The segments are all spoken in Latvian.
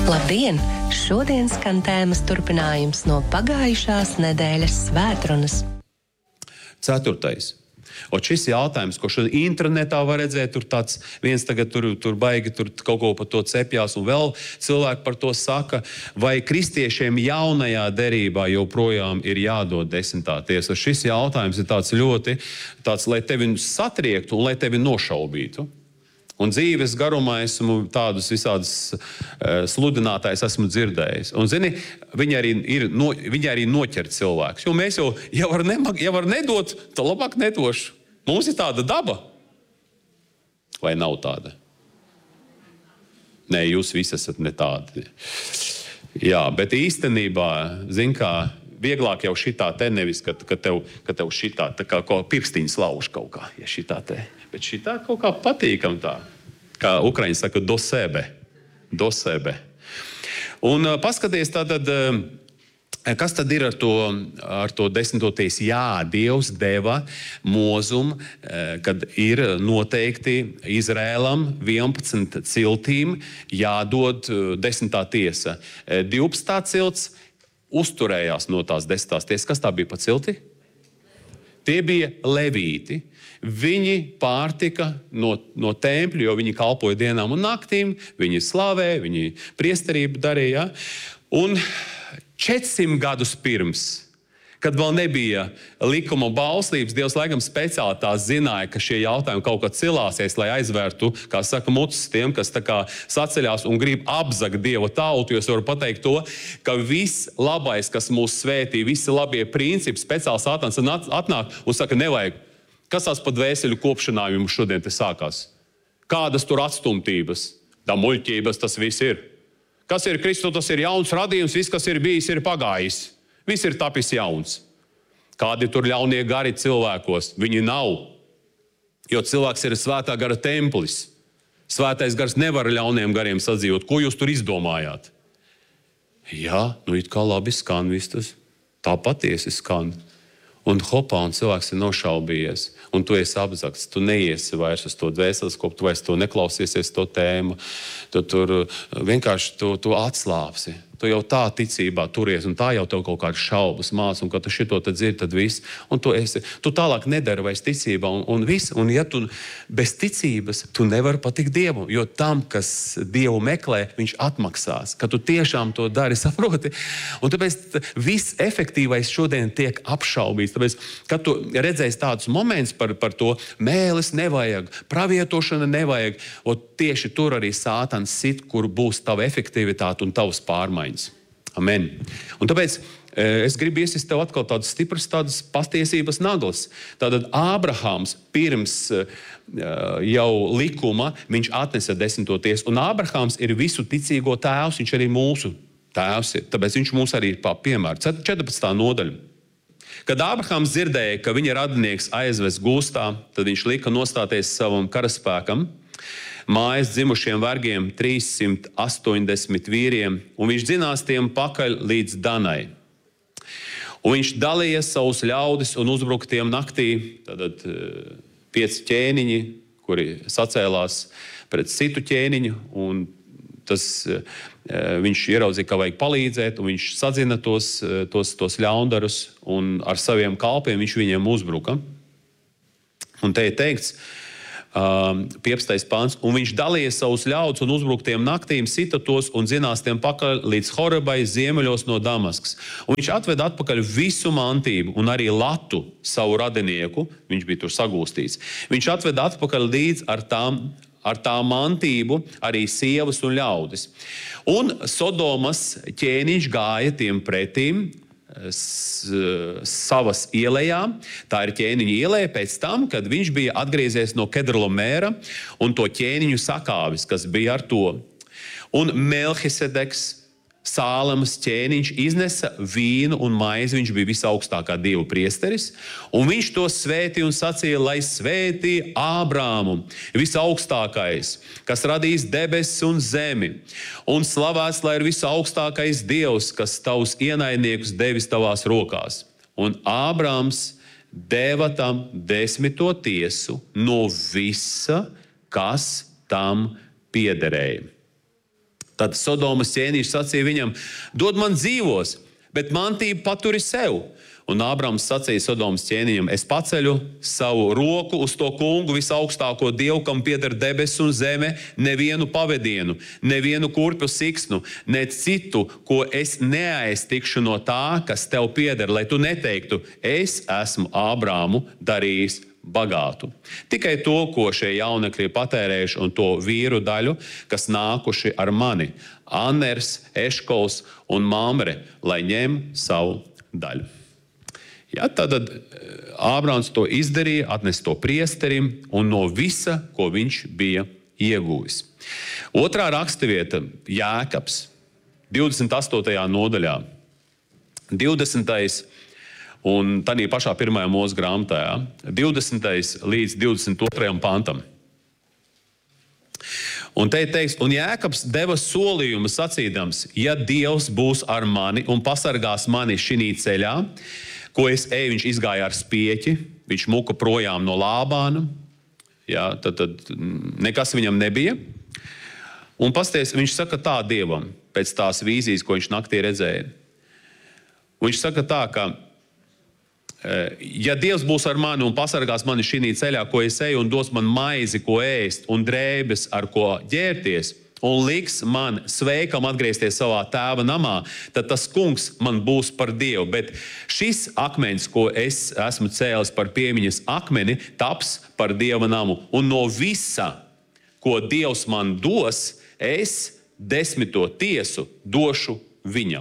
Labdien! Šodien skan tēmas turpinājums no pagājušās nedēļas svētrunas. 4. Un šis jautājums, ko šodien internetā var redzēt, tur tāds viens tagad tur baigi tur kaut ko par to cepjās, un vēl cilvēki par to saka, vai kristiešiem jaunajā derībā joprojām ir jādod 10. tiesa. Šis jautājums ir tāds ļoti, lai tevi satriektu un lai tevi nošaubītu. Un dzīves garumā esmu tādus visādus sludinātājus esmu dzirdējis. Un, zini, viņi arī noķer cilvēkus. Jo mēs jau, ja var nedot, tad labāk nedošu. Mums ir tāda daba. Vai nav tāda? Nē, jūs visi esat ne tādi. Jā, bet īstenībā, zin kā, vieglāk jau šitā te nevis, ka tev šitā, tā kā pirkstiņas lauž kaut kā, ja šitā te. Bet šitā kaut kā patīkam tā, kā ukraiņi saka, do sebe. Un paskaties tātad, kas tad ir ar to 10. tiesu? Jā, Dievs deva mūzumu, kad ir noteikti Izrēlam 11 ciltīm jādod 10. tiesa. 12. cilts uzturējās no tās 10. tiesas. Kas tā bija pa cilti? Tie bija levīti. Viņi pārtika no tempļa, jo viņi kalpoja dienām un naktīm, viņi slavē, viņi priesterību darīja. Un 400 gadus pirms, kad vēl nebija likuma bauslības, Dievs laikam speciāli tā zināja, ka šie jautājumi kaut kā cilāsies, lai aizvērtu, kā saka, mucis tiem, kas tā kā saceļās un grib apzagt Dieva tautu, jo es varu pateikt to, ka viss labais, kas mūs svētī, visi labie principi, speciāli Sātans atnāk un saka, nevajag. Kas tās pa dvēseļu kopšanām jums šodien te sākās? Kādas tur atstumtības? Tā muļķības tas viss ir. Kas ir Kristus, tas ir jauns radījums, viss, kas ir bijis, ir pagājis. Viss ir tapis jauns. Kādi tur ļaunie gari cilvēkos? Viņi nav. Jo cilvēks ir svētā gara templis. Svētais gars nevar ļauniem gariem sadzīvot. Ko jūs tur izdomājāt? Jā, it kā labi skan viss tas. Tā patiesi skan. Un hopā, un cilvēks ir nošaubījies. Un tu esi apzakts. Tu neiesi vairs uz to dvēseles kopu, tu vairs to neklausīsies to tēmu. Tu tur vienkārši tu atslāpsi. Tu jau tā ticībā turies, un tā jau tev kaut kādas šaubas māc, un kad tu šito tad dzirdi, tad viss. Un tu tālāk nedari vairs ticībā, un viss. Un ja tu bez ticības, tu nevari patikt Dievu, jo tam, kas Dievu meklē, viņš atmaksās. Ka tu tiešām to dari, saproti. Un tāpēc viss efektīvais šodien tiek apšaubīts. Tāpēc, kad tu redzēsi tādus momentus par to, mēlis nevajag, pravietošana nevajag, un tieši tur arī Sātans sit, kur būs tava efektivitāte un tavas pārmaiņas. Amen. Un tāpēc es gribu iesist tev atkal tādas stipras, tādas patiesības naglas. Tātad Ābrahāms pirms jau likuma, viņš atnesa 10. tiesu. Un Ābrahāms ir visu ticīgo tēvs, viņš arī mūsu tēvs ir. Tāpēc viņš mums arī ir piemērs. 14. nodaļa. Kad Ābrahāms dzirdēja, ka viņa radinieks aizves gūstā, tad viņš lika nostāties savam karaspēkam, mājas dzimušiem vergiem 380 vīriem, un viņš dzinās tiem pakaļ līdz Danai. Un viņš dalīja savus ļaudis un uzbruka tiem naktī, tātad 5 ķēniņi, kuri sacēlās pret citu ķēniņu, un viņš ieraudzīja, ka vajag palīdzēt, un viņš sadzina tos ļaundarus, un ar saviem kalpiem viņš viņiem uzbruka. Un te ir teikts, 15. pants, un viņš dalīja savus ļaudis un uzbruka tiem naktīm, sita tos un dzinās tiem pakaļ līdz Horebai ziemeļos no Damaskas. Un viņš atveda atpakaļ visu mantību un arī Latu, savu radinieku, viņš bija tur sagūstīts. Viņš atveda atpakaļ līdz ar tā mantību arī sievas un ļaudis. Un Sodomas ķēniņš gāja tiem pretīm savas ielējā, tā ir ķēniņa ielēja pēc tam, kad viņš bija atgriezies no Kedrlomēra un to ķēniņu sakāvis, kas bija ar to. Un Melhisedeks, Sālamas ķēniņš, iznesa vīnu un maizi, viņš bija visaugstākā dievu priesteris, un viņš to svētīja un sacīja, lai svētī Ābrāmu, visaugstākais, kas radīs debesis un zemi, un slavēts, lai ir visaugstākais dievs, kas tavus ienaidniekus devis tavās rokās. Un Ābrāms deva tam 10. tiesu no visa, kas tam piederēja. Tad Sodomas ķēniņš sacīja viņam: dod man dzīvos, bet mantību paturi sev. Un Ābrams sacīja Sodomas ķēniņam: es paceļu savu roku uz to kungu, visaugstāko Dievu, kam pieder debesis un zeme, nevienu pavedienu, nevienu kurpju siksnu, ne citu, ko es neaiztikšu no tā, kas tev pieder, lai tu neteiktu: es esmu Ābrāmu darījis bagātu. Tikai to, ko šie jaunekļi ir patērējuši, un to vīru daļu, kas nākuši ar mani, Anners, Eškols un Mamre, lai ņem savu daļu. Ja, tad Ābrāms to izdarīja, atnes to priesterim un no visa, ko viņš bija ieguvis. Otrā raksturvieta - Jēkabs, 28. nodaļā, 20. un tādā pašā 1. mūža grāmatā, 20. līdz 22. pantam. Un te ir teikts, un Jēkabs deva solījumu sacīdams: ja Dievs būs ar mani un pasargās mani šinī ceļā, ko es eju, viņš izgāja ar spieķi, viņš muka projām no Lābāna, jā, tad nekas viņam nebija. Un pasties, viņš saka tā Dievam, pēc tās vīzijas, ko viņš naktī redzēja. Viņš saka tā, ka ja Dievs būs ar mani un pasargās mani šī ceļā, ko es eju, un dos man maizi, ko ēst, un drēbes, ar ko ģērties, un liks man sveikam atgriezties savā tēva namā, tad tas kungs man būs par Dievu. Bet šis akmens, ko es esmu cēlis par piemiņas akmeni, taps par Dieva namu. Un no visa, ko Dievs man dos, es 10. tiesu došu viņam.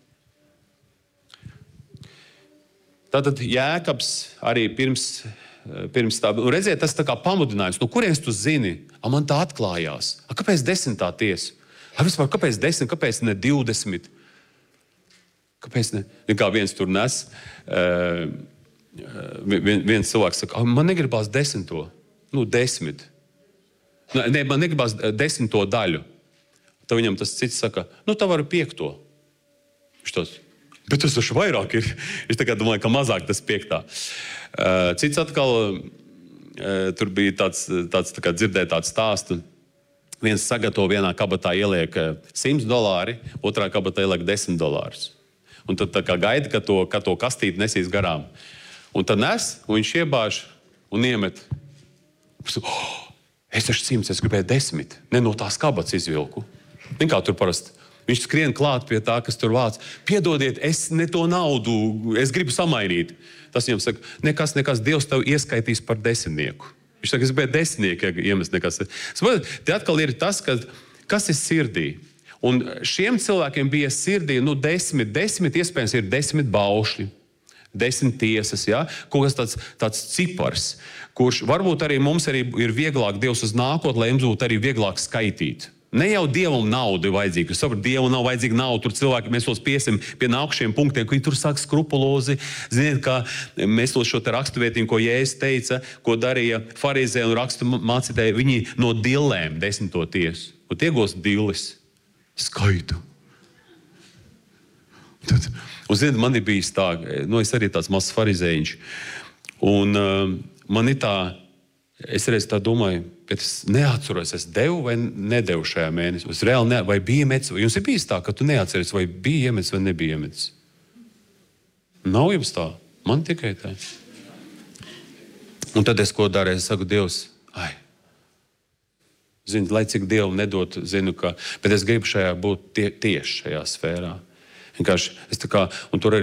Tātad Jēkabs arī pirms tā, redziet, tas tā kā pamudinājums, no kurienes tu zini? Man tā atklājās. Kāpēc 10. tiesa? Vispār, kāpēc 10, kāpēc ne 20? Kāpēc ne? Kā viens tur nes, viens cilvēks saka, man negribās 10. 10. Ne, man negribās 10. daļu. Tad viņam tas cits saka, tā var 5. Viņš tos, bet tas taču vairāk ir. Es tā kā domāju, ka mazāk tas 5. Cits atkal, tur bija tāds tā kā dzirdēt tāds stāstu. Viens sagatavo vienā kabatā ieliek $100, otrā kabatā ieliek $10. Un tad tā kā gaida, ka to kastīti nesīs garām. Un tad nes, un viņš iebāž un iemet. Es taču 100, es gribēju 10. Ne no tās kabatas izvilku. Kā tur parasti. Viņš skrien klāt pie tā, kas tur vāc. Piedodiet, es ne to naudu, es gribu samainīt. Tas viņam saka, nekas, Dievs tev ieskaitīs par 10. Viņš saka, es gribēju 10, ja iemest nekas. Te atkal ir tas, kas ir sirdī. Un šiem cilvēkiem bija sirdī, 10, iespējams ir 10 baušļi, 10 tiesas, ja? Kaut kas tāds cipars, kurš varbūt arī mums arī ir vieglāk Dievs uz nākotni, lai mums būtu arī vieglāk skaitīt. Ne jau Dievam nauda ir vajadzīga. Jūs saprotat, Dievam nav vajadzīga nauda. Tur cilvēki, mēs tos piesim pie nākušiem punktiem, ka viņi tur sāk skrupulozi. Ziniet, kā mēs to šo te raksturvietiņu, ko Jēzus teica, ko darīja farizē un rakstu mācītāji, viņi no dillēm 10. tiesu. Un iegūst dillis. Skaitu. Un ziniet, man ir bijis tā, es arī tāds mazs farizējiņš. Un man ir tā, es reiz tā domāju, bet es neatceros, es devu vai nedevu šajā mēnesī. Es reāli vai bija iemetis, vai jums ir bijis tā, ka tu neatceries, vai bija iemetis vai nebija iemetis? Nav jums tā, man tikai tā. Un tad es ko daru, es saku, Dievs, zinu, lai cik Dievu nedot, zinu, bet es gribu šajā būt tieši šajā sfērā. Vienkārši, es tā kā, un tur arī